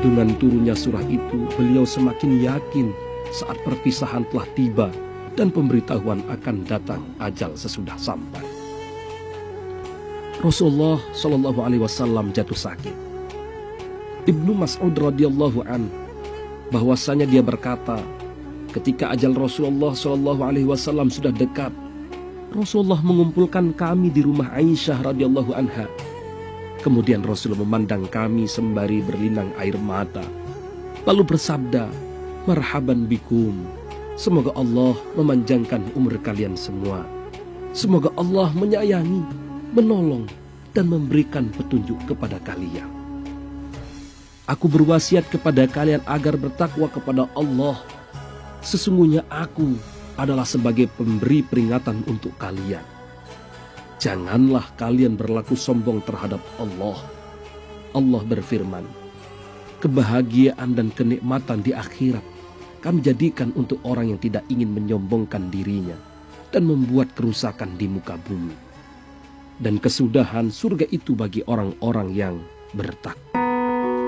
Dengan turunnya surah itu, beliau semakin yakin saat perpisahan telah tiba dan pemberitahuan akan datang ajal sesudah sampai. Rasulullah Shallallahu Alaihi Wasallam jatuh sakit. Ibnu Mas'ud radhiyallahu an bahwasanya dia berkata, ketika ajal Rasulullah Shallallahu Alaihi Wasallam sudah dekat, Rasulullah mengumpulkan kami di rumah Aisyah radhiyallahu anha. Kemudian Rasul memandang kami sembari berlinang air mata, lalu bersabda, "Marhaban bikum. Semoga Allah memanjangkan umur kalian semua. Semoga Allah menyayangi, menolong, dan memberikan petunjuk kepada kalian. Aku berwasiat kepada kalian agar bertakwa kepada Allah. Sesungguhnya aku adalah sebagai pemberi peringatan untuk kalian. Janganlah kalian berlaku sombong terhadap Allah. Allah berfirman, kebahagiaan dan kenikmatan di akhirat kami jadikan untuk orang yang tidak ingin menyombongkan dirinya dan membuat kerusakan di muka bumi. Dan kesudahan surga itu bagi orang-orang yang bertakwa."